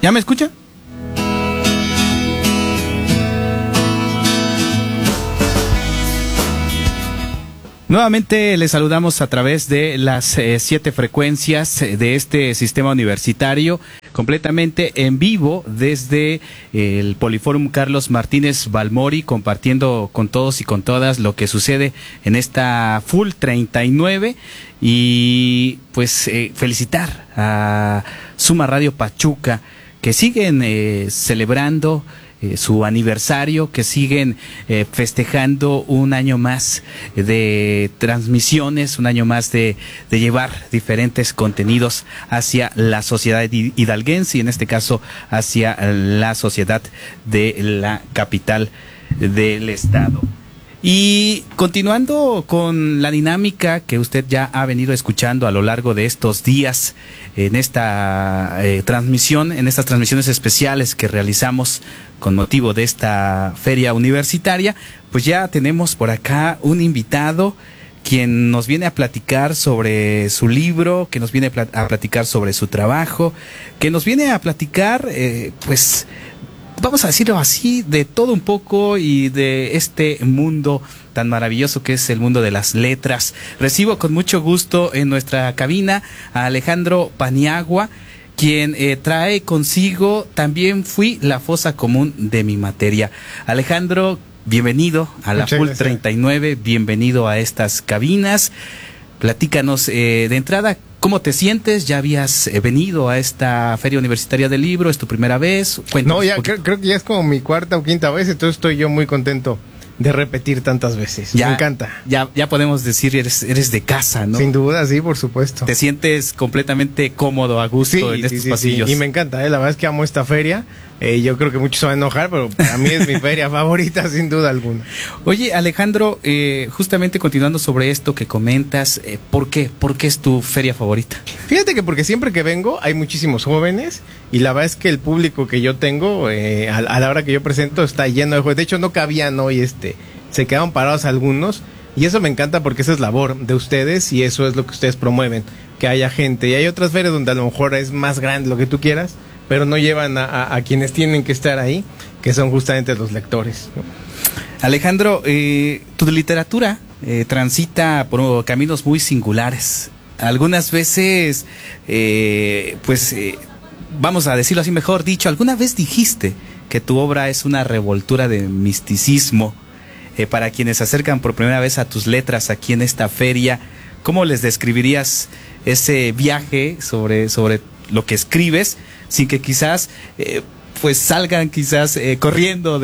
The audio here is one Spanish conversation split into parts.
¿Ya me escucha? Nuevamente les saludamos a través de las 7 frecuencias de este sistema universitario, completamente en vivo desde el Poliforum Carlos Martínez Balmori, compartiendo con todos y con todas lo que sucede en esta Full 39 y pues felicitar a Suma Radio Pachuca, que siguen celebrando su aniversario, que siguen festejando un año más de transmisiones, un año más de llevar diferentes contenidos hacia la sociedad hidalguense y en este caso hacia la sociedad de la capital del estado. Y continuando con la dinámica que usted ya ha venido escuchando a lo largo de estos días en esta transmisión, en estas transmisiones especiales que realizamos con motivo de esta feria universitaria, pues ya tenemos por acá un invitado quien nos viene a platicar sobre su libro, que nos viene a platicar sobre su trabajo, que nos viene a platicar, pues vamos a decirlo así, de todo un poco y de este mundo tan maravilloso que es el mundo de las letras. Recibo con mucho gusto en nuestra cabina a Alejandro Paniagua, quien trae consigo También fui la fosa común de mi materia. Alejandro, bienvenido a la Full 39, bienvenido a estas cabinas. Platícanos de entrada, ¿cómo te sientes? ¿Ya habías venido a esta Feria Universitaria del Libro? ¿Es tu primera vez? Cuéntanos. No, ya creo que ya es como mi cuarta o quinta vez, entonces estoy yo muy contento de repetir tantas veces. Ya, me encanta. Ya podemos decir, eres de casa, ¿no? Sin duda, sí, por supuesto. Te sientes completamente cómodo, a gusto en estos pasillos. Sí. Y me encanta, la verdad es que amo esta feria. Yo creo que muchos se van a enojar, pero para mí es mi feria favorita, sin duda alguna. Oye, Alejandro, justamente continuando sobre esto que comentas, ¿por qué? ¿Por qué es tu feria favorita? Fíjate que porque siempre que vengo hay muchísimos jóvenes y la verdad es que el público que yo tengo a la hora que yo presento está lleno de jóvenes. De hecho, no cabían hoy, se quedaron parados algunos y eso me encanta porque esa es labor de ustedes y eso es lo que ustedes promueven, que haya gente. Y hay otras ferias donde a lo mejor es más grande lo que tú quieras, pero no llevan a quienes tienen que estar ahí, que son justamente los lectores, ¿no? Alejandro, tu literatura transita por caminos muy singulares. Algunas veces, vamos a decirlo así mejor dicho, alguna vez dijiste que tu obra es una revoltura de misticismo. Para quienes se acercan por primera vez a tus letras aquí en esta feria, ¿cómo les describirías ese viaje sobre lo que escribes, sin que quizás salgan corriendo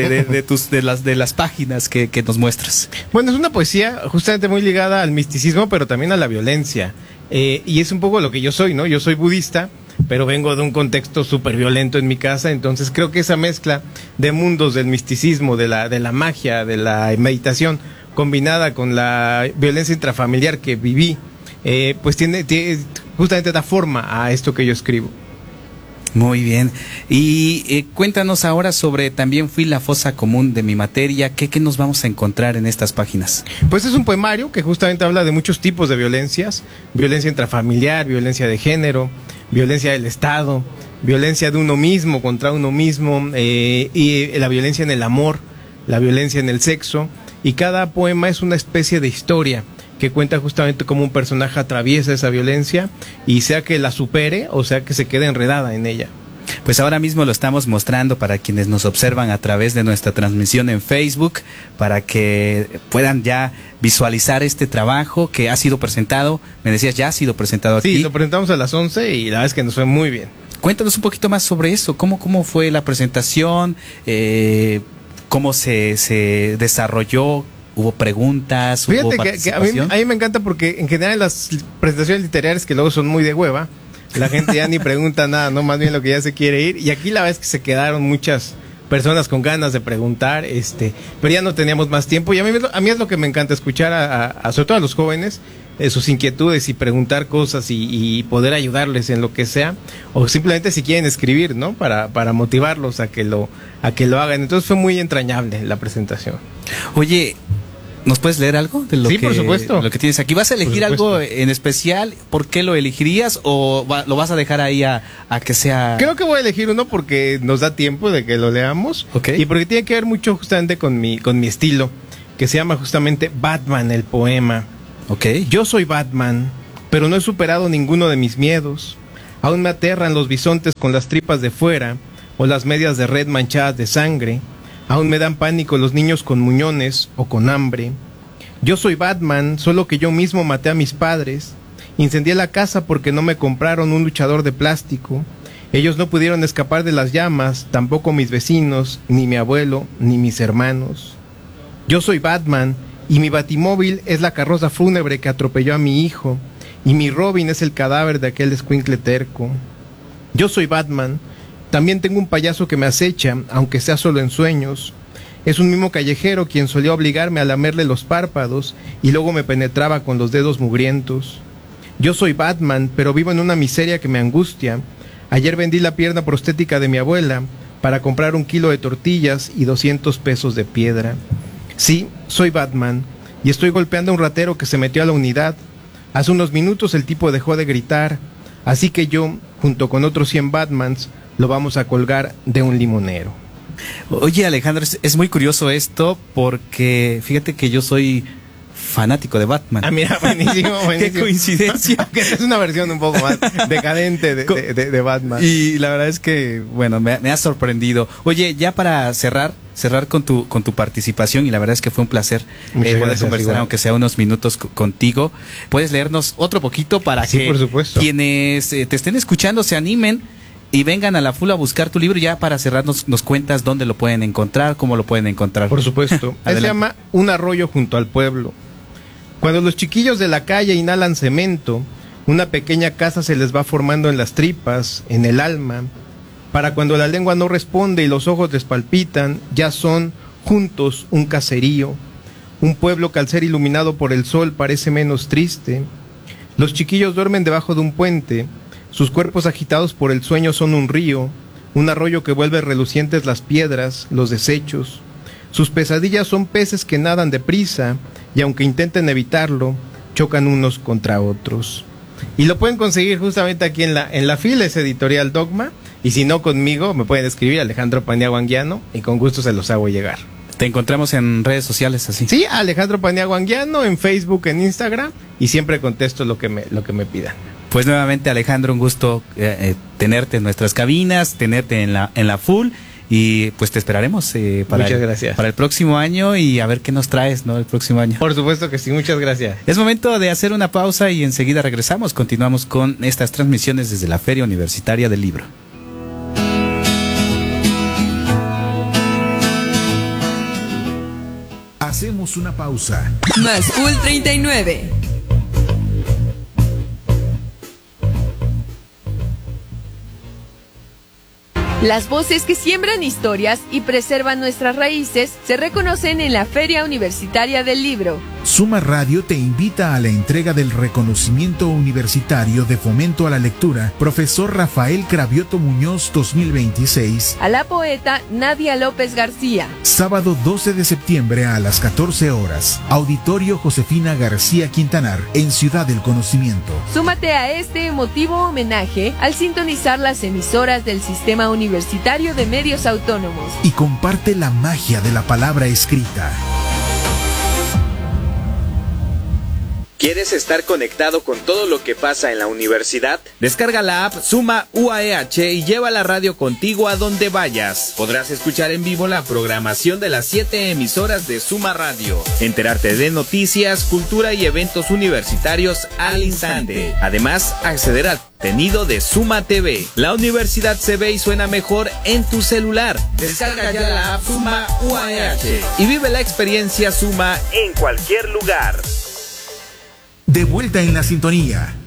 de las páginas que nos muestras? Bueno, es una poesía justamente muy ligada al misticismo, pero también a la violencia, y es un poco lo que yo soy, ¿no? Yo soy budista, pero vengo de un contexto súper violento en mi casa, entonces creo que esa mezcla de mundos del misticismo, de la magia, de la meditación, combinada con la violencia intrafamiliar que viví, pues tiene justamente da forma a esto que yo escribo. Muy bien. Y cuéntanos ahora sobre También fui la fosa común de mi materia. ¿Qué nos vamos a encontrar en estas páginas? Pues es un poemario que justamente habla de muchos tipos de violencias: violencia intrafamiliar, violencia de género, violencia del Estado, violencia de uno mismo contra uno mismo, y la violencia en el amor, la violencia en el sexo. Y cada poema es una especie de historia que cuenta justamente cómo un personaje atraviesa esa violencia y sea que la supere o sea que se quede enredada en ella. Pues ahora mismo lo estamos mostrando para quienes nos observan a través de nuestra transmisión en Facebook, para que puedan ya visualizar este trabajo que ha sido presentado. Me decías, ya ha sido presentado aquí. Sí, lo presentamos a las 11 y la verdad es que nos fue muy bien. Cuéntanos un poquito más sobre eso. ¿Cómo fue la presentación? ¿Cómo se desarrolló? ¿Hubo preguntas? Fíjate ¿Hubo que participación? a mí me encanta porque en general las presentaciones literarias, que luego son muy de hueva, la gente ya ni pregunta nada, no, más bien lo que ya se quiere ir. Y aquí la verdad es que se quedaron muchas personas con ganas de preguntar, pero ya no teníamos más tiempo. Y a mí es lo que me encanta, escuchar sobre todo a los jóvenes, sus inquietudes y preguntar cosas y poder ayudarles en lo que sea, o simplemente si quieren escribir, ¿no? Para motivarlos a que lo hagan. Entonces fue muy entrañable la presentación. Oye, ¿Nos puedes leer algo de lo, sí, por supuesto, lo que tienes aquí? ¿Vas a elegir algo en especial? ¿Por qué lo elegirías o lo vas a dejar ahí a que sea...? Creo que voy a elegir uno porque nos da tiempo de que lo leamos. Okay. Y porque tiene que ver mucho justamente con mi estilo, que se llama justamente Batman, el poema. Okay. Yo soy Batman, pero no he superado ninguno de mis miedos. Aún me aterran los bisontes con las tripas de fuera o las medias de red manchadas de sangre. Aún me dan pánico los niños con muñones o con hambre. Yo soy Batman, solo que yo mismo maté a mis padres. Incendié la casa porque no me compraron un luchador de plástico. Ellos no pudieron escapar de las llamas, tampoco mis vecinos, ni mi abuelo, ni mis hermanos. Yo soy Batman, y mi batimóvil es la carroza fúnebre que atropelló a mi hijo, y mi Robin es el cadáver de aquel escuincle terco. Yo soy Batman. También tengo un payaso que me acecha, aunque sea solo en sueños. Es un mimo callejero quien solía obligarme a lamerle los párpados y luego me penetraba con los dedos mugrientos. Yo soy Batman, pero vivo en una miseria que me angustia. Ayer vendí la pierna prostética de mi abuela para comprar 1 kilo de tortillas y 200 pesos de piedra. Sí, soy Batman, y estoy golpeando a un ratero que se metió a la unidad. Hace unos minutos el tipo dejó de gritar, así que yo, junto con otros 100 Batmans, lo vamos a colgar de un limonero. Oye, Alejandro, es muy curioso esto porque fíjate que yo soy fanático de Batman. Ah, mira, buenísimo, buenísimo. Qué coincidencia. Aunque es una versión un poco más decadente de Batman. Y la verdad es que, bueno, me ha sorprendido. Oye, ya para cerrar con tu participación, y la verdad es que fue un placer poder conversar, igual, aunque sea unos minutos contigo. ¿Puedes leernos otro poquito para que por supuesto, quienes te estén escuchando se animen y vengan a la FUL a buscar tu libro? Ya para cerrar nos cuentas dónde lo pueden encontrar, cómo lo pueden encontrar. Por supuesto. Se llama Un arroyo junto al pueblo. Cuando los chiquillos de la calle inhalan cemento, una pequeña casa se les va formando en las tripas, en el alma. Para cuando la lengua no responde y los ojos les palpitan, ya son juntos un caserío. Un pueblo que al ser iluminado por el sol parece menos triste. Los chiquillos duermen debajo de un puente. Sus cuerpos agitados por el sueño son un río, un arroyo que vuelve relucientes las piedras, los desechos. Sus pesadillas son peces que nadan deprisa y aunque intenten evitarlo, chocan unos contra otros. Y lo pueden conseguir justamente aquí en la fila, es Editorial Dogma, y si no conmigo, me pueden escribir Alejandro Paniagua Anguiano y con gusto se los hago llegar. Te encontramos en redes sociales así. Sí, Alejandro Paniagua Anguiano, en Facebook, en Instagram, y siempre contesto lo que me pidan. Pues nuevamente, Alejandro, un gusto tenerte en nuestras cabinas, tenerte en la FUL, y pues te esperaremos muchas gracias, para el próximo año, y a ver qué nos traes, ¿no? El próximo año. Por supuesto que sí, muchas gracias. Es momento de hacer una pausa y enseguida regresamos. Continuamos con estas transmisiones desde la Feria Universitaria del Libro. Hacemos una pausa. Más FUL 39. Las voces que siembran historias y preservan nuestras raíces se reconocen en la Feria Universitaria del Libro. Suma Radio te invita a la entrega del reconocimiento universitario de fomento a la lectura Profesor Rafael Cravioto Muñoz 2026 a la poeta Nadia López García. Sábado 12 de septiembre a las 14 horas. Auditorio Josefina García Quintanar, en Ciudad del Conocimiento. Súmate a este emotivo homenaje al sintonizar las emisoras del Sistema Universitario de Medios Autónomos. Y comparte la magia de la palabra escrita. ¿Quieres estar conectado con todo lo que pasa en la universidad? Descarga la app Suma UAEH y lleva la radio contigo a donde vayas. Podrás escuchar en vivo la programación de las 7 emisoras de Suma Radio, enterarte de noticias, cultura y eventos universitarios al instante. Además, acceder al contenido de Suma TV. La universidad se ve y suena mejor en tu celular. Descarga ya la app Suma UAEH y vive la experiencia Suma en cualquier lugar. De vuelta en la sintonía.